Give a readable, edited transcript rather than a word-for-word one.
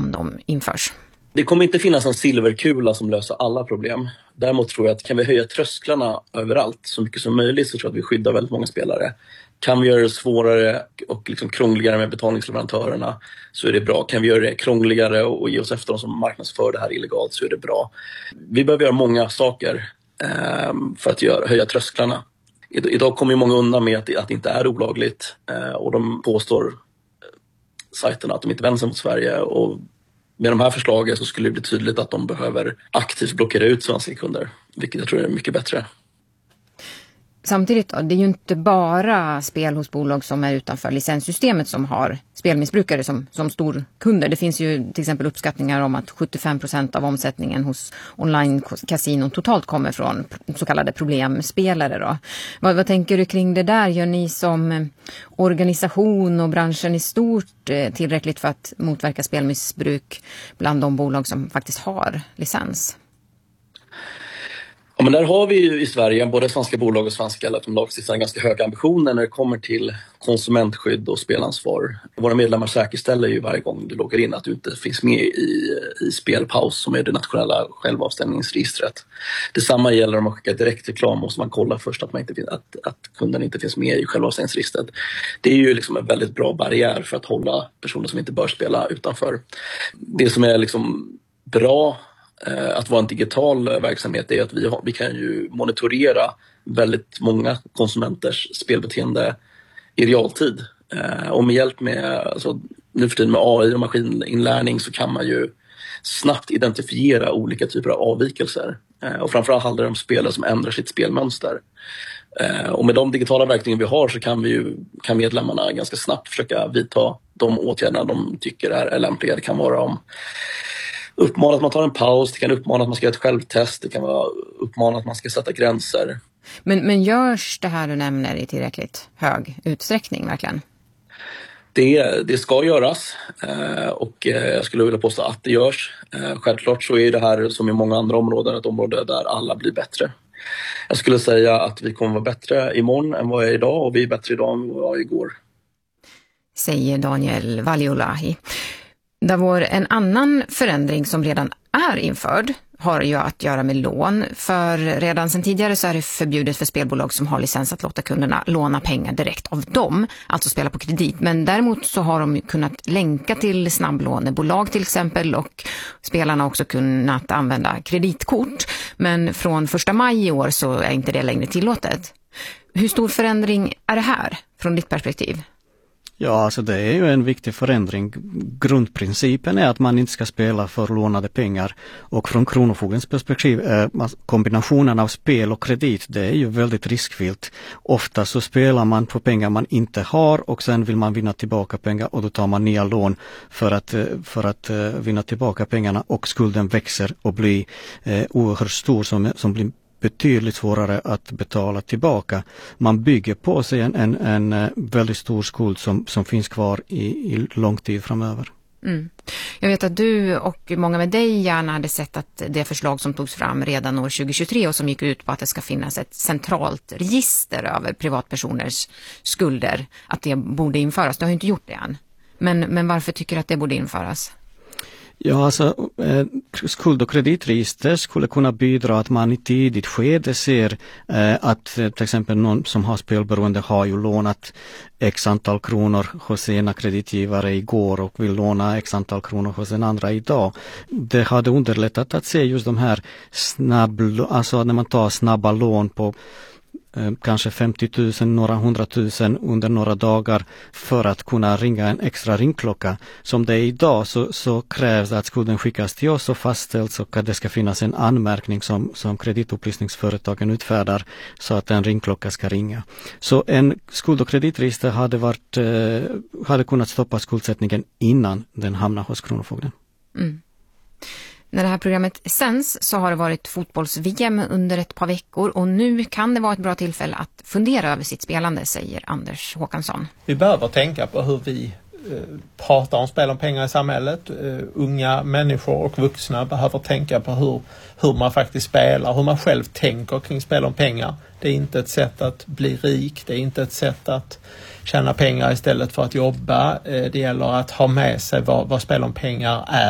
innan de införs? Det kommer inte finnas en silverkula som löser alla problem. Däremot tror jag att kan vi höja trösklarna överallt så mycket som möjligt så tror jag att vi skyddar väldigt många spelare. Kan vi göra det svårare och liksom krångligare med betalningsleverantörerna så är det bra. Kan vi göra det krångligare och ge oss efter de som marknadsför det här illegalt så är det bra. Vi behöver göra många saker för att höja trösklarna. Idag kommer ju många undan med att det inte är olagligt och de påstår sajterna att de inte vänder sig mot Sverige och med de här förslagen så skulle det bli tydligt att de behöver aktivt blockera ut svenska kunder, vilket jag tror är mycket bättre. Samtidigt då, det är ju inte bara spel hos bolag som är utanför licenssystemet som har spelmissbrukare som storkunder. Det finns ju till exempel uppskattningar om att 75% av omsättningen hos online-kasinon totalt kommer från så kallade problemspelare då. Vad tänker du kring det där? Gör ni som organisation och branschen i stort tillräckligt för att motverka spelmissbruk bland de bolag som faktiskt har licens? Ja, men där har vi ju i Sverige, både svenska bolag och svenska lagstiftare, ganska höga ambitioner när det kommer till konsumentskydd och spelansvar. Våra medlemmar säkerställer ju varje gång du loggar in att du inte finns med i spelpaus som är det nationella självavstängningsregistret. Detsamma gäller om man skickar direktreklam, måste man kolla först att kunden inte finns med i självavstängningsregistret. Det är ju liksom en väldigt bra barriär för att hålla personer som inte bör spela utanför. Det som är liksom bra att vara en digital verksamhet är att vi kan ju monitorera väldigt många konsumenters spelbeteende i realtid. Och med hjälp med, nu för tiden med AI och maskininlärning så kan man ju snabbt identifiera olika typer av avvikelser. Och framförallt handlar det om spelare som ändrar sitt spelmönster. Och med de digitala verktygen vi har så kan medlemmarna ganska snabbt försöka vidta de åtgärderna de tycker är lämpliga. Det kan vara om uppmana att man tar en paus, det kan uppmana att man ska göra ett självtest, det kan vara uppmana att man ska sätta gränser. Men görs det här du nämner i tillräckligt hög utsträckning verkligen? Det ska göras och jag skulle vilja påstå att det görs. Självklart så är det här som i många andra områden ett område där alla blir bättre. Jag skulle säga att vi kommer vara bättre imorgon än vad jag är idag och vi är bättre idag än vad jag var igår. Säger Daniel Valiolahi. En annan förändring som redan är införd har ju att göra med lån. För redan sedan tidigare så är det förbjudet för spelbolag som har licens att låta kunderna låna pengar direkt av dem, alltså spela på kredit. Men däremot så har de kunnat länka till snabblånebolag till exempel och spelarna har också kunnat använda kreditkort. Men från 1 maj i år så är inte det längre tillåtet. Hur stor förändring är det här från ditt perspektiv? Ja, alltså det är ju en viktig förändring. Grundprincipen är att man inte ska spela för lånade pengar och från Kronofogdens perspektiv kombinationen av spel och kredit, det är ju väldigt riskfyllt. Ofta så spelar man på pengar man inte har och sen vill man vinna tillbaka pengar och då tar man nya lån för att vinna tillbaka pengarna och skulden växer och blir oerhört stor som blir betydligt svårare att betala tillbaka. Man bygger på sig en väldigt stor skuld som finns kvar i lång tid framöver. Mm. Jag vet att du och många med dig gärna hade sett att det förslag som togs fram redan år 2023 och som gick ut på att det ska finnas ett centralt register över privatpersoners skulder, att det borde införas. Du har ju inte gjort det än. Men varför tycker du att det borde införas? Ja, alltså skuld- och kreditregister skulle kunna bidra att man i tidigt skede ser att till exempel någon som har spelberoende har ju lånat x antal kronor hos ena kreditgivare igår och vill låna x antal kronor hos en andra idag. Det hade underlättat att se just de här alltså när man tar snabba lån på kanske 50 000, några 100 000 under några dagar för att kunna ringa en extra ringklocka. Som det är idag så krävs att skulden skickas till oss och fastställs och att det ska finnas en anmärkning som kreditupplysningsföretagen utfärdar så att en ringklocka ska ringa. Så en skuld- och kreditregister hade kunnat stoppa skuldsättningen innan den hamnar hos Kronofogden. Mm. När det här programmet sänds så har det varit fotbolls-VM under ett par veckor och nu kan det vara ett bra tillfälle att fundera över sitt spelande, säger Anders Håkansson. Vi behöver tänka på hur vi pratar om spel om pengar i samhället. Unga människor och vuxna behöver tänka på hur man faktiskt spelar, hur man själv tänker kring spel om pengar. Det är inte ett sätt att bli rik, det är inte ett sätt att tjäna pengar istället för att jobba. Det gäller att ha med sig vad spel om pengar är.